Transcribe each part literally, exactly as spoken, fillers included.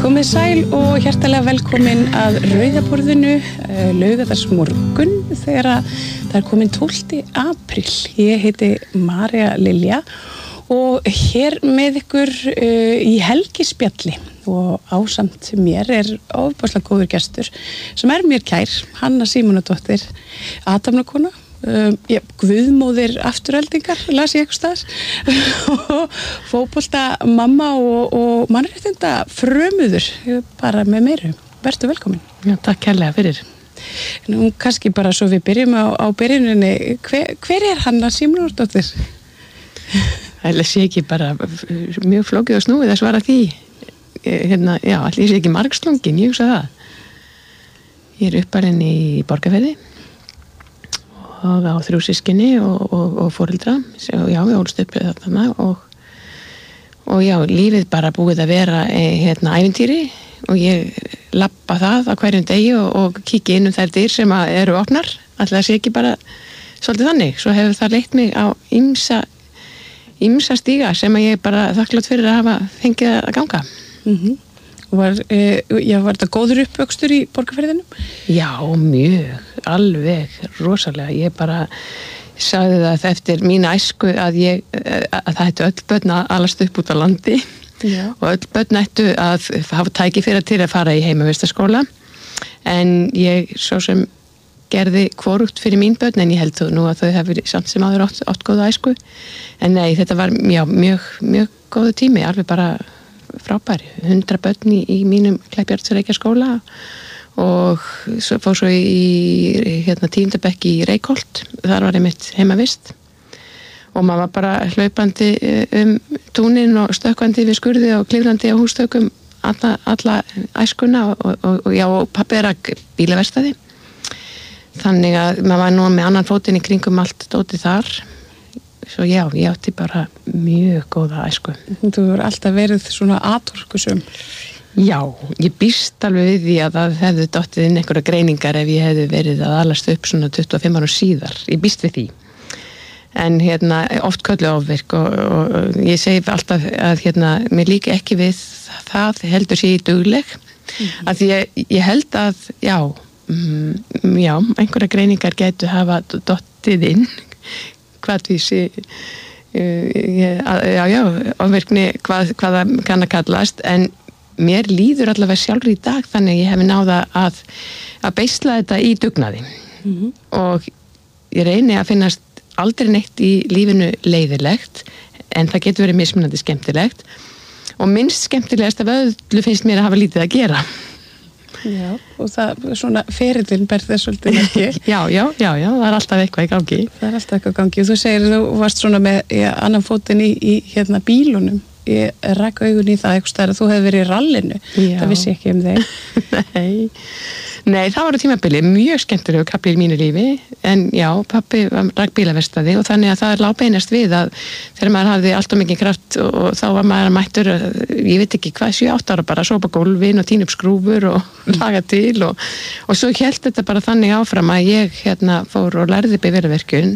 Komið sæl og hjartalega velkomin að Rauðaborðinu, laugardagsmorgun þegar það er komin tólfti apríl. Ég heiti María Lilja og hér með ykkur uh, í helgispjalli og ásamt mér er ofboðslega góður gestur sem er mér kær, Hanna Símonardóttir, athafnakona. Um, ja, guðmóðir afturöldingar las ég eitthvað staðar og fótbolta mamma og, og mannréttinda frömuður bara með meiru. Vertu velkomin. Já, takk kærlega fyrir. Nú kannski bara svo við byrjum á, á byrjuninni, hver, hver er Hanna Símonardóttir? Það sé ekki bara mjög flókið og snúið að svara því. Hérna, já, allir sé ekki margslungin, ég hugsa það. Ég er uppalinn í Borgarfirði og á þrjú systkini og, og, og foreldra, já, við ólst upp þarna og, og já, lífið bara búið að vera hérna ævintýri og ég labba það á hverjum degi og, og kíkja inn um þær dyr sem eru opnar, alltaf það sé ekki bara svolítið þannig, svo hefur það leitt mig á ýmsa, ýmsa stíga sem að ég bara þakklátt fyrir að hafa fengið að ganga. Mhm. Var, e, já, var þetta góður uppvöxtur í Borgarfirðinum? Já, mjög, alveg, rosalega. Ég bara sagði það eftir mína æsku að, ég, að það hættu öll börn að alast upp út á landi. Já. Og öll börn ættu að hafa tækifæri til að fara í heimavistarskóla. En ég svo sem gerði hvorugt fyrir mín börn, en ég held þú nú að þau hefur samt sem áður átt, átt góða æsku. En nei, þetta var já, mjög, mjög góðu tími, alveg bara frábæri, hundra börn í, í mínum Kleppjárnsreykja skóla og svo fór svo í hérna tíundabekk í Reykholt, þar var ég mitt heimavist og maður var bara hlaupandi um túnin og stökkvandi við skurði og klifrandi á hústökum alla, alla æskuna og, og, og já, og pabbi er að bílaverstaði þannig að maður var nú með annan fótinn í kringum allt dótið þar. Svo já, ég átti bara mjög góða æsku. Þú hefur alltaf verið svona atorkusum. Já, ég býst alveg við því að það hefði dottið inn einhverja greiningar ef ég hefði verið að alast upp svona tuttugu og fimm árum síðar. Ég býst við því. En hérna, oft köllu ofvirk og, og, og ég segi alltaf að hérna, mér líka ekki við það heldur sé ég dugleg. Mm-hmm. Að ég, ég held að, já, mm, já, einhverja greiningar gætu hafa dottið inn hvað því sé já, já, ofvirkni hvað, hvað það kann að kallast en mér líður allavega sjálfur í dag þannig ég hef náða að að beisla þetta í dugnaði mm-hmm. og ég reyni að finnast aldrei neitt í lífinu leiðilegt en það getur verið mismunandi skemmtilegt og minnst skemmtilegast af öllu finnst mér að hafa lítið að gera. Já, og það svona ferillinn ber þess svolítið ekki. já, já, já, já, það er alltaf eitthvað í gangi. Það er alltaf eitthvað í gangi og þú segir þú varst svona með ja, annan fótinn í, í hérna bílunum. Ég rak augun í það eitthvað stær að þú hefði verið í rallinu. Já. Það vissi ég ekki um þig. Nei. Nei, það var á tímabili mjög skemmtilegu kapli í mínu lífi en já, pappi rak bílaverstaði og þannig að það er lábeinast við að þegar maður hafði allt og mikið kraft og þá var maður mættur, ég veit ekki hvað, sjö átta ára bara að sópa gólfin og tína upp skrúfur og laga til og, og svo hélt þetta bara þannig áfram að ég hérna fór og lærði bifreiðaverkun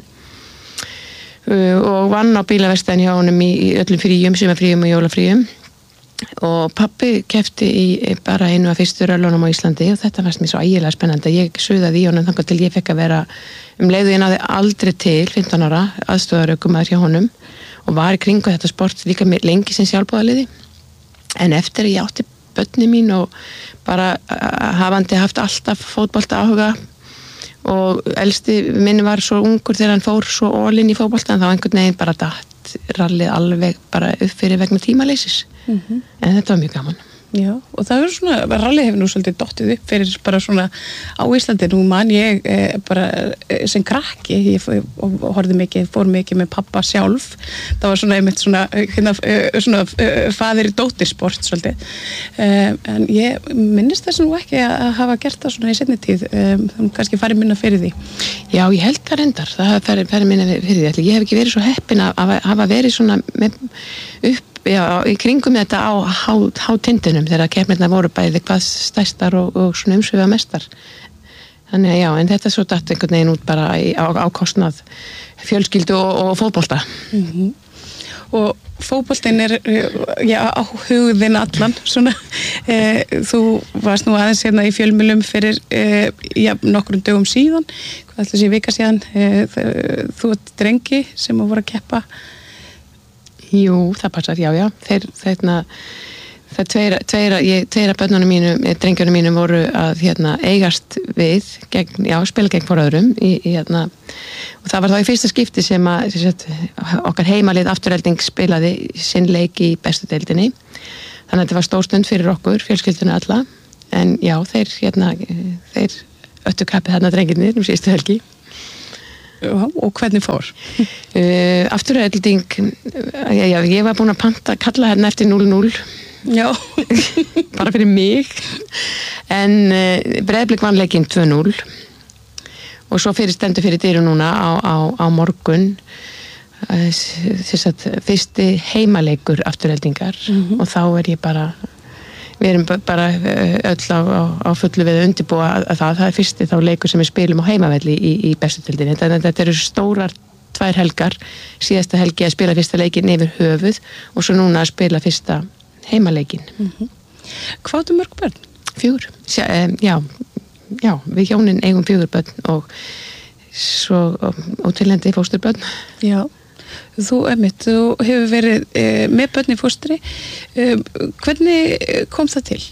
og vann á bílaverstaðin hjá honum í, í öllum fríum, sumarfríum og jólafríum og pappi keypti í bara einu af fyrstu röllunum á Íslandi og þetta fannst mér svo ægilega spennandi ég suðaði í honum þangað til ég fekk að vera um leiðu ég náði aldrei til fimmtán ára aðstoðarökumaður hjá honum og var í kringu þetta sport líka lengi sem sjálfboðaliði en eftir að ég átti börnin mín og bara hafandi haft alltaf fótbolta áhuga og elsti minn var svo ungur þegar hann fór svo all-in í fótbolta en þá einhvern veginn bara datt rallið alveg bara upp fyrir vegna tímaleysis mm-hmm. en þetta var mjög gaman. Já, og það er svona, rallið hefur nú svolítið dottið upp fyrir bara svona á Íslandi, nú man ég e, bara e, sem krakki, ég horfði mikið, fór mikið með pappa sjálf, það var svona einmitt svona, hérna, svona faðir í dóttirsport svolítið, e, en ég minnist þess nú ekki að hafa gert það svona í seinni tíð, e, þannig kannski farið minna fyrir því. Já, ég held það reyndar, það hafa farið, farið minna fyrir því, ég hef ekki verið svo heppin að hafa verið svona með, upp já, í kringum þetta á hátindinum þegar keppnirnar voru bæði hvað stærstar og, og svona umsvifa mestar þannig að já, en þetta svo datt einhvern veginn út bara í, á, á kostnað fjölskyldu og, og fótbolta mm-hmm. og fótboltinn er já, á hugðin allan svona. E, þú varst nú aðeins hérna í fjölmiðlum fyrir e, já, nokkrum dögum síðan, hvað ætla sé vika síðan, e, þú ert drengi sem voru að keppa. Jú, það passar, já, já, þeir, þeirna það tveira, tveira, ég, tveira börnunum mínum, drengjunum mínum voru að hérna, eigast við, gegn, já, spila gegn for öðrum í, í, hérna, og það var þá í fyrsta skipti sem að sem sagt, okkar heimalið Afturelding spilaði sinn leik í bestu deildinni, þannig að þetta var stór stund fyrir okkur, fjölskylduna alla, en já, þeir, hérna, þeir öttu kappið þarna drengirnir um síðustu helgi. Og hvernig fór? Uh, Afturelding, já, já, ég var búin að panta, kalla hérna eftir núll núll, já. bara fyrir mig, en uh, Breiðablik vann leikinn tvö núll og svo fyrir stendur fyrir dyrum núna á, á, á morgun uh, þess að fyrsti heimaleikur Aftureldingar mm-hmm. og þá er ég bara við erum bara öll á, á, á fullu við að undirbúa að það, það er fyrsti þá leikur sem við spilum á heimavelli í, í bestu deildinni, þannig að þetta eru stórar tvær helgar, síðasta helgi að spila fyrsta leikin yfir höfuð og svo núna að spila fyrsta heimaleikin. Mm-hmm. Hvað áttu mörg börn? Fjögur. Sjá, já, já, við hjónin eigum fjögur börn og svo ótilhendi fósturbörn. Já, þú emitt, þú hefur verið e, með börn í fóstri. E, hvernig kom það til?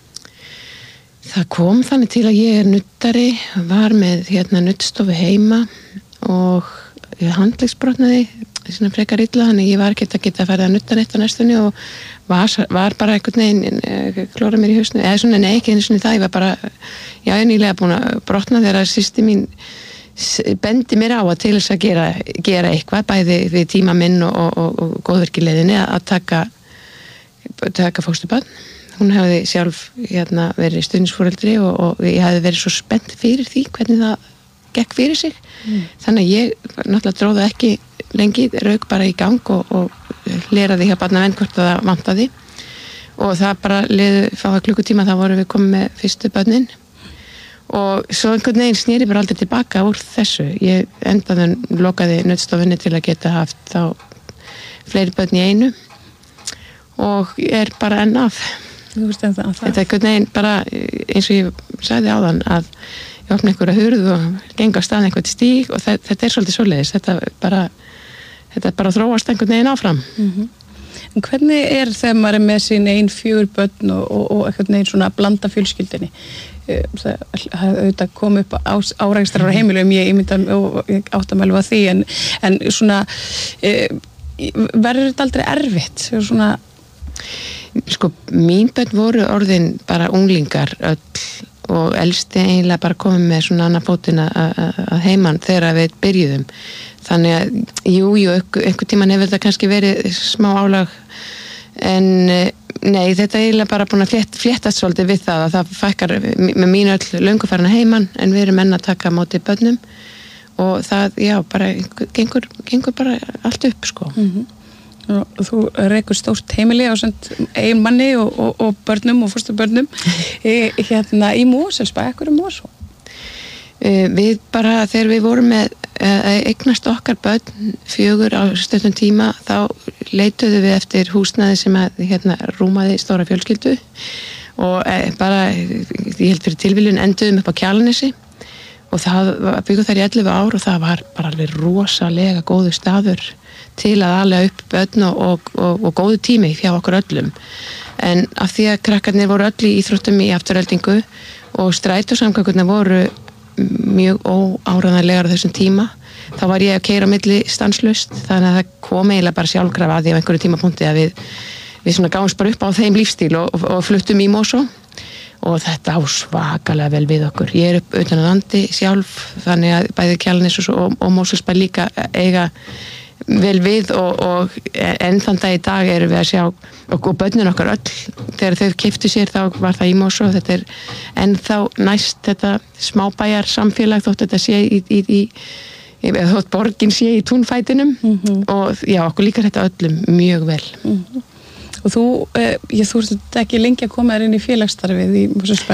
Það kom þannig til að ég er nuttari, var með hérna nuttstofu heima og ég handleggsbrotnaði svona frekar illa, þannig ég var ekki að geta að fara að nutta neitt á næstunni og var, var bara einhvern veginn klóra mér í hausnu, eða svona nei, ekki einu svona það, ég var bara, já, ég er nýlega búin að brotna þegar að systir mín bendi mér á að til þess að gera, gera eitthvað, bæði við tíma minn og, og, og, og góðverkileiðinni að taka, taka fósturbarn. Hún hefði sjálf hérna, verið stuðningsforeldri og, og ég hefði verið svo spennt fyrir því hvernig það gekk fyrir sig. Mm. Þannig að ég náttúrulega dróða ekki lengi, rauk bara í gang og, og leraði hjá barnavenn hvort það vantaði og það bara liðu fáa klukkutíma, þá vorum við komið með fyrstu börnin og svo einhvern veginn snýri bara aldrei tilbaka úr þessu. Ég endaði lokaði nuddstofunni til að geta haft þá fleiri börn í einu og er bara enn af. Þú veist ennþá að það. Þetta er einhvern veginn bara eins og ég sagði áðan að ég opna einhverja hurð og gengur á stað einhvern stíg og þetta, þetta er svolítið svoleiðis. Þetta bara, þetta bara þróast einhvern veginn áfram. Mm-hmm. En hvernig er þegar maður er með sín einn fjögur börn og, og, og einhvern veginn svona að blanda fjölskyldinni? Það hefði auðvitað komið upp á árækstrar á heimilum, ég mynda og ég áttamælu að því, en, en svona e, verður þetta aldrei erfitt? Svona... Sko, mín börn voru orðin bara unglingar öll og elsti eiginlega bara komið með svona annar fótinn að heiman þegar við byrjuðum. Þannig að, jú, jú, einhver tíman hefur þetta kannski verið smá álag, en nei, þetta er eiginlega bara búin að flétt, fléttast svolítið við það að það fækkar með mín öll löngu farin að heiman, en við erum enn að taka á móti börnum og það, já, bara gengur, gengur bara allt upp, sko. Mm-hmm. Og þú rekur stórt heimili á eigin manni og, og, og börnum og fósturbörnum e, hérna í Mosfellsbæ, ekkur í Mosfellsbæ? E, við bara, þegar við vorum með e, eignast okkar börn fjögur á stöðum tíma, þá leituðu við eftir húsnæði sem að hérna rúmaði stóra fjölskyldu og e, bara, ég held fyrir tilviljun enduðum upp á Kjalarnesi og það bygguð þær í ellefu ár og það var bara alveg rosalega góður staður til að alveg upp börn og, og, og, og góðu tími hjá okkur öllum. En af því að krakkarnir voru öll í íþróttum í Aftureldingu og strætósamgöngurnar voru mjög óáræðanlegar á þessum tíma, þá var ég að keyra á milli stanslaust, þannig að það kom eiginlega bara sjálfkrafa að því á einhverju tímapunkti að við, við svona gáumst bara upp á þeim lífstíl og, og, og fluttum í Mosó og þetta á svakalega vel við okkur. Ég er upp utan að landi sjálf, þannig að bæði Kjalarnes og, og, og Mosfellsbæ líka eiga vel við og, og enn þann dag í dag erum við að sjá og, og börnin okkar öll, þegar þau keyptu sér þá var það í Mosó, þetta er ennþá næst þetta smábæjar samfélag þótt þetta sé í, í, í, í þótt borgin sé í túnfætinum mm-hmm. og já, okkur líkar þetta öllum mjög vel. Mm-hmm. Og þú, eh, ég þú veist ekki lengi að koma þér inn í félagsstarfið í Mosfellsbæ?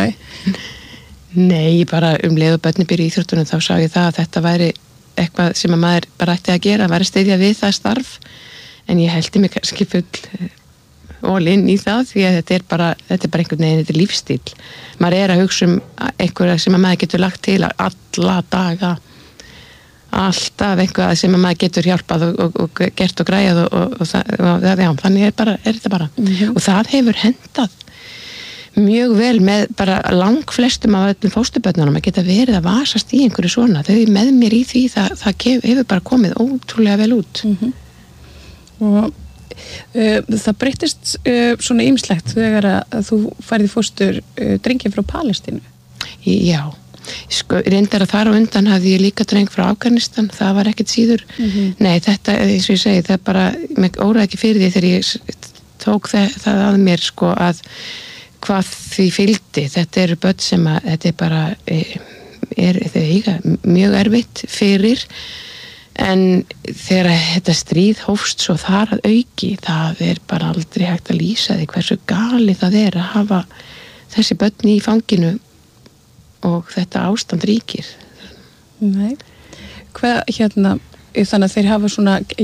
Nei, ég bara um leið og börnin byrja í íþróttunum þá sá ég það að þetta væri eitthvað sem að maður bara ætti að gera, væri að styðja við það starf, en ég heldi mig kannski full all in í það því að þetta er bara, þetta er bara einhvern veginn, þetta er lífstíl. Maður er að hugsa um einhverja sem að maður getur lagt til alla daga, alltaf einhverja sem að maður getur hjálpað og, og, og gert og græjað og, og, og, það, og já, þannig er, bara, er þetta bara. Mm-hmm. Og það hefur hendað mjög vel með bara langflestum af öllum fósturbörnunum að geta verið að vasast í einhverju svona. Þau með mér í því, það, það hefur bara komið ótrúlega vel út. Mm-hmm. Og Uh, það breytist uh, svona ýmislegt þegar að þú færði fóstur uh, drengi frá Palestínu. Já, sko, reyndar að þar á undan hafði ég líka dreng frá Afganistan, það var ekkert síður. Mm-hmm. Nei, þetta, eins og ég segi, það bara mig óraði ekki fyrir því þegar ég tók það, það að mér sko að hvað því fylgdi. Þetta eru börn sem að þetta er bara er, er þau eiga mjög erfitt fyrir. En þegar þetta stríð hófst svo þar að auki, það er bara aldrei hægt að lýsa því hversu gali það er að hafa þessi börn í fanginu og þetta ástand ríkir. Nei. Hvað hérna, þannig að þeir hafa svona